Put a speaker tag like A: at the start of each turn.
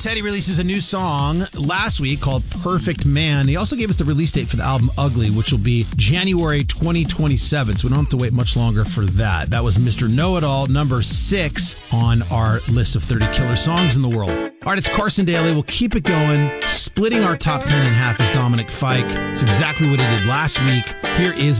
A: Petty releases a new song last week called Perfect Man. He also gave us the release date for the album Ugly, which will be January 2027. So we don't have to wait much longer for that. That was Mr. Know-It-All, number 6 on our list of 30 killer songs in the world. All right, it's Carson Daly. We'll keep it going. Splitting our top 10 in half is Dominic Fike. It's exactly what he did last week. Here is